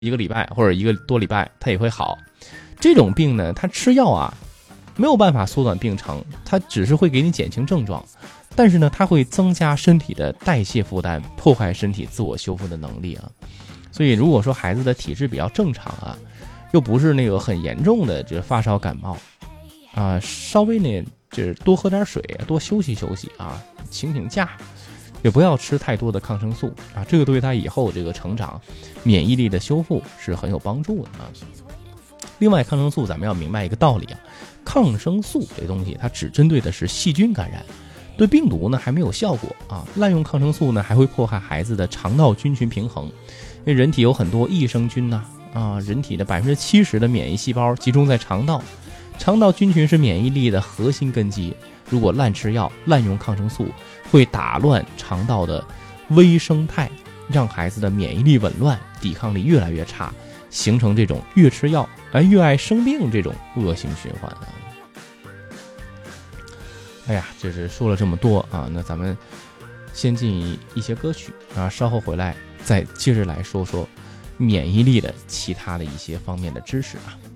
1个礼拜或者1个多礼拜，它也会好。这种病呢，它吃药啊，没有办法缩短病程，它只是会给你减轻症状，但是呢，它会增加身体的代谢负担，破坏身体自我修复的能力啊。所以如果说孩子的体质比较正常啊，又不是那个很严重的这个发烧感冒啊，稍微呢就是多喝点水，多休息休息啊，请假，也不要吃太多的抗生素啊，这个对他以后这个成长免疫力的修复是很有帮助的啊。另外，抗生素咱们要明白一个道理啊，抗生素这东西它只针对的是细菌感染，对病毒呢还没有效果啊。滥用抗生素呢还会迫害孩子的肠道菌群平衡，因为人体有很多益生菌呐人体的70%的免疫细胞集中在肠道，肠道菌群是免疫力的核心根基。如果滥吃药、滥用抗生素，会打乱肠道的微生态，让孩子的免疫力紊乱，抵抗力越来越差，形成这种越吃药越爱生病这种恶性循环啊。哎呀，这是说了这么多啊，那咱们先进一些歌曲啊，稍后回来再接着来说说免疫力的其他的一些方面的知识啊。